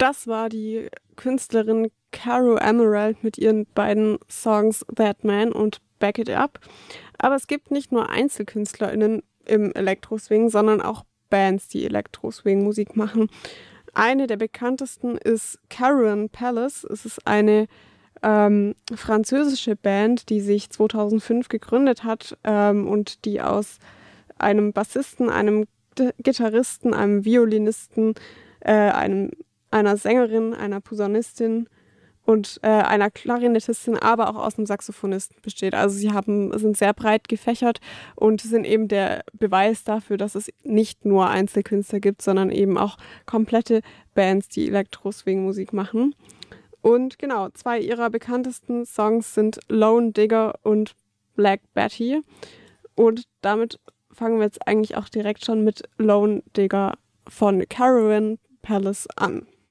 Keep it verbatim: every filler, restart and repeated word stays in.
Das war die Künstlerin Caro Emerald mit ihren beiden Songs That Man und Back It Up. Aber es gibt nicht nur EinzelkünstlerInnen im Elektro-Swing, sondern auch Bands, die Elektro-Swing-Musik machen. Eine der bekanntesten ist Caravan Palace. Es ist eine ähm, französische Band, die sich zweitausendfünf gegründet hat ähm, und die aus einem Bassisten, einem G- Gitarristen, einem Violinisten, äh, einem, einer Sängerin, einer Posaunistin und äh, einer Klarinettistin, aber auch aus einem Saxophonisten besteht. Also sie haben, sind sehr breit gefächert und sind eben der Beweis dafür, dass es nicht nur Einzelkünstler gibt, sondern eben auch komplette Bands, die Elektro-Swing-Musik machen. Und genau, zwei ihrer bekanntesten Songs sind Lone Digger und Black Betty. Und damit fangen wir jetzt eigentlich auch direkt schon mit Lone Digger von Caravan Palace an.